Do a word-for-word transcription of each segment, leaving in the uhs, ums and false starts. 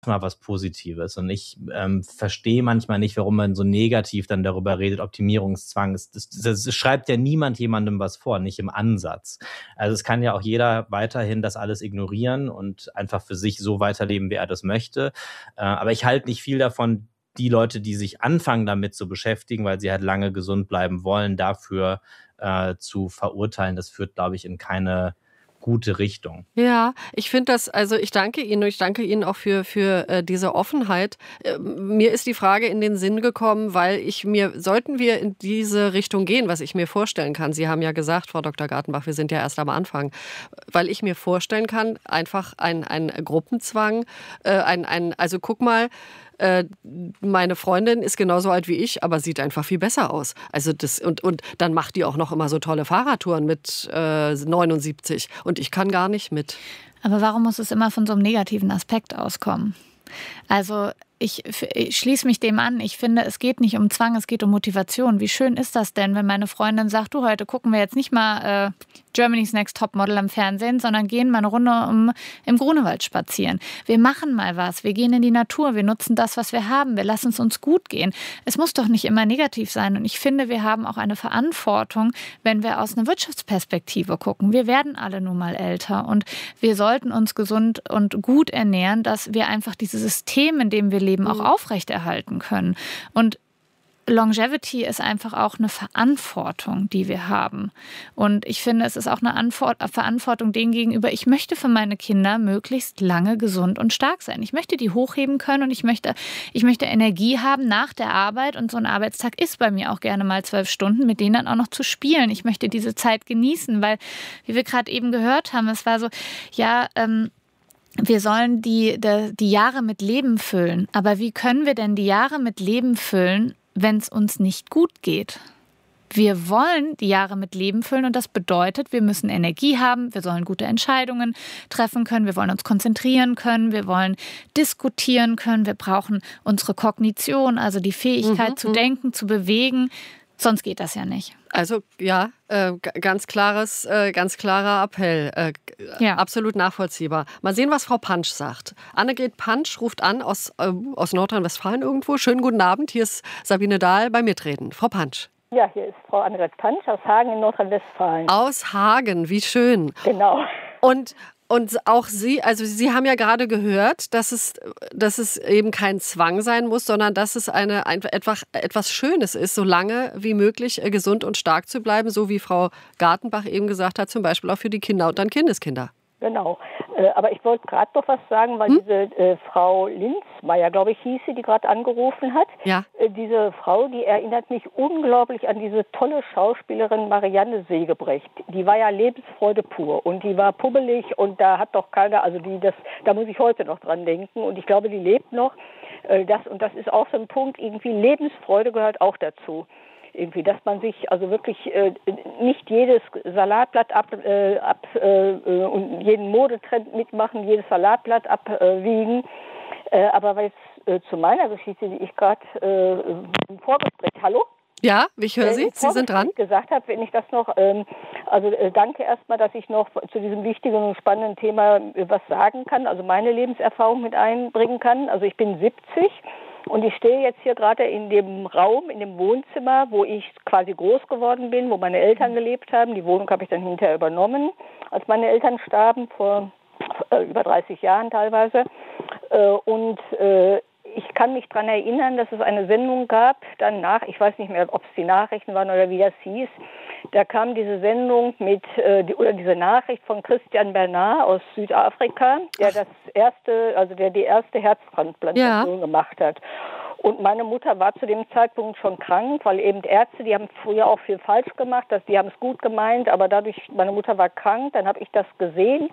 mal was Positives. Und ich ähm, verstehe manchmal nicht, warum man so negativ dann darüber redet, Optimierungszwang. Das, das, das schreibt ja niemand jemandem was vor, nicht im Ansatz. Also es kann ja auch jeder weiterhin das alles ignorieren und einfach für sich so weiterleben, wie er das möchte. Äh, aber ich halte nicht viel davon, die Leute, die sich anfangen damit zu beschäftigen, weil sie halt lange gesund bleiben wollen, dafür äh, zu verurteilen. Das führt, glaube ich, in keine gute Richtung. Ja, ich finde das, also ich danke Ihnen und ich danke Ihnen auch für, für äh, diese Offenheit. Äh, mir ist die Frage in den Sinn gekommen, weil ich mir, sollten wir in diese Richtung gehen, was ich mir vorstellen kann. Sie haben ja gesagt, Frau Doktor Gartenbach, wir sind ja erst am Anfang, weil ich mir vorstellen kann, einfach ein, ein Gruppenzwang, äh, ein, ein, also guck mal, äh, meine Freundin ist genauso alt wie ich, aber sieht einfach viel besser aus. Also das, und, und dann macht die auch noch immer so tolle Fahrradtouren mit äh, neunundsiebzig und ich kann gar nicht mit. Aber warum muss es immer von so einem negativen Aspekt auskommen? Also ich, ich schließe mich dem an. Ich finde, es geht nicht um Zwang, es geht um Motivation. Wie schön ist das denn, wenn meine Freundin sagt, du, heute gucken wir jetzt nicht mal äh, Germany's Next Topmodel am Fernsehen, sondern gehen mal eine Runde um, im Grunewald spazieren. Wir machen mal was, wir gehen in die Natur, wir nutzen das, was wir haben, wir lassen es uns gut gehen. Es muss doch nicht immer negativ sein. Und ich finde, wir haben auch eine Verantwortung, wenn wir aus einer Wirtschaftsperspektive gucken. Wir werden alle nun mal älter und wir sollten uns gesund und gut ernähren, dass wir einfach dieses System, in dem wir leben, auch aufrechterhalten können. Und Longevity ist einfach auch eine Verantwortung, die wir haben. Und ich finde, es ist auch eine Antwort, Verantwortung denen gegenüber, ich möchte für meine Kinder möglichst lange gesund und stark sein. Ich möchte die hochheben können und ich möchte, ich möchte Energie haben nach der Arbeit. Und so ein Arbeitstag ist bei mir auch gerne mal zwölf Stunden, mit denen dann auch noch zu spielen. Ich möchte diese Zeit genießen, weil, wie wir gerade eben gehört haben, es war so, ja, ähm, wir sollen die, die, die Jahre mit Leben füllen. Aber wie können wir denn die Jahre mit Leben füllen, wenn es uns nicht gut geht? Wir wollen die Jahre mit Leben füllen und das bedeutet, wir müssen Energie haben, wir sollen gute Entscheidungen treffen können, wir wollen uns konzentrieren können, wir wollen diskutieren können, wir brauchen unsere Kognition, also die Fähigkeit Mhm. zu denken, zu bewegen. Sonst geht das ja nicht. Also ja, äh, ganz klares, äh, ganz klarer Appell, äh, Ja. absolut nachvollziehbar. Mal sehen, was Frau Pansch sagt. Annegret Pansch ruft an aus, äh, aus Nordrhein-Westfalen irgendwo. Schönen guten Abend, hier ist Sabine Dahl bei Mitreden. Frau Pansch. Ja, hier ist Frau Annegret Pansch aus Hagen in Nordrhein-Westfalen. Aus Hagen, wie schön. Genau. Und Und auch Sie, also Sie haben ja gerade gehört, dass es, dass es eben kein Zwang sein muss, sondern dass es eine, einfach etwas Schönes ist, so lange wie möglich gesund und stark zu bleiben, so wie Frau Gartenbach eben gesagt hat, zum Beispiel auch für die Kinder und dann Kindeskinder. Genau. Äh, aber ich wollte gerade noch was sagen, weil hm? diese äh, Frau Linzmeier, glaube ich, hieß sie, die gerade angerufen hat. Ja. Äh, diese Frau, die erinnert mich unglaublich an diese tolle Schauspielerin Marianne Segebrecht. Die war ja Lebensfreude pur und die war pubbelig und da hat doch keiner, also die das, da muss ich heute noch dran denken und ich glaube, die lebt noch. Äh, das, und das ist auch so ein Punkt, irgendwie Lebensfreude gehört auch dazu. Irgendwie, dass man sich also wirklich äh, nicht jedes Salatblatt ab, äh, ab äh, und jeden Modetrend mitmachen, jedes Salatblatt abwiegen. Äh, aber weil es äh, zu meiner Geschichte, die ich gerade äh, im Vorgespräch, hallo? Ja, ich höre Sie, äh, Sie sind dran. gesagt habe, wenn ich das noch, ähm, also äh, danke erstmal, dass ich noch zu diesem wichtigen und spannenden Thema äh, was sagen kann, also meine Lebenserfahrung mit einbringen kann. Also ich bin siebzig. Und ich stehe jetzt hier gerade in dem Raum, in dem Wohnzimmer, wo ich quasi groß geworden bin, wo meine Eltern gelebt haben. Die Wohnung habe ich dann hinterher übernommen, als meine Eltern starben, vor äh, über dreißig Jahren teilweise. Äh, und äh, ich kann mich daran erinnern, dass es eine Sendung gab, danach, ich weiß nicht mehr, ob es die Nachrichten waren oder wie das hieß, da kam diese Sendung mit, äh, die, oder diese Nachricht von Christian Bernard aus Südafrika, der Ach. das erste, also der die erste Herztransplantation ja. gemacht hat. Und meine Mutter war zu dem Zeitpunkt schon krank, weil eben Ärzte, die haben früher auch viel falsch gemacht, dass die haben es gut gemeint, aber dadurch, meine Mutter war krank, dann habe ich das gesehen.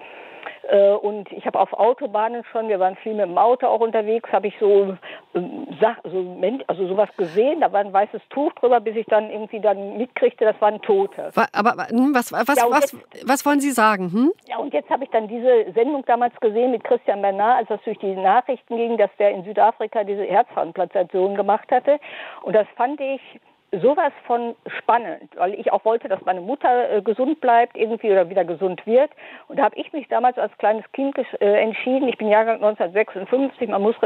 Und ich habe auf Autobahnen schon, wir waren viel mit dem Auto auch unterwegs, habe ich so, so also sowas gesehen, da war ein weißes Tuch drüber, bis ich dann irgendwie dann mitkriegte, das waren Tote. Aber was, was, ja, was, jetzt, was wollen Sie sagen? Hm? Ja, und jetzt habe ich dann diese Sendung damals gesehen mit Christian Bernard, als das durch die Nachrichten ging, dass der in Südafrika diese Herztransplantation gemacht hatte. Und das fand ich sowas von spannend, weil ich auch wollte, dass meine Mutter äh, gesund bleibt irgendwie oder wieder gesund wird. Und da habe ich mich damals als kleines Kind äh, entschieden, ich bin Jahrgang neunzehnhundertsechsundfünfzig, man muss